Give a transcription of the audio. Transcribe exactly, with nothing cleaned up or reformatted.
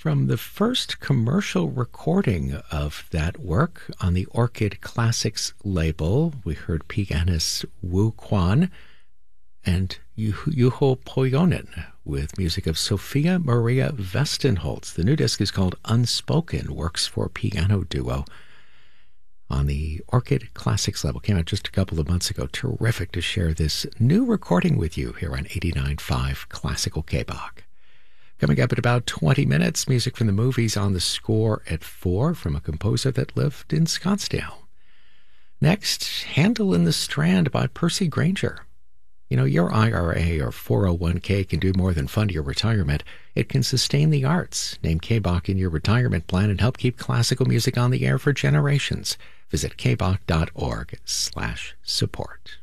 From the first commercial recording of that work on the Orchid Classics label, we heard pianist Wu Quan and Juho Pohjonen with music of Sophia Maria Westenholz. The new disc is called Unspoken, Works for Piano Duo on the Orchid Classics label. Came out just a couple of months ago. Terrific to share this new recording with you here on eighty-nine point five Classical K-Bach. Coming up in about twenty minutes, music from the movies on the score at four from a composer that lived in Scottsdale. Next, Handel in the Strand by Percy Granger. You know, your I R A or four oh one k can do more than fund your retirement. It can sustain the arts. Name K-Bach in your retirement plan and help keep classical music on the air for generations. Visit kbach dot org slash support.